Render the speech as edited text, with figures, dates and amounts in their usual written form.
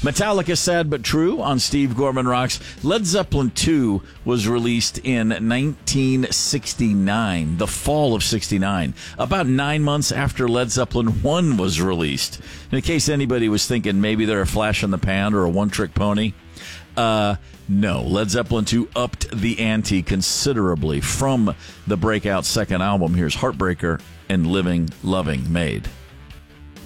Metallica, Sad But True on Steve Gorman Rocks. Led Zeppelin 2 was released in 1969, the fall of 69, about 9 months after Led Zeppelin 1 was released. In case anybody was thinking maybe they're a flash in the pan or a one-trick pony, no. Led Zeppelin 2 upped the ante considerably from the breakout second album. Here's Heartbreaker and Living, Loving, Made.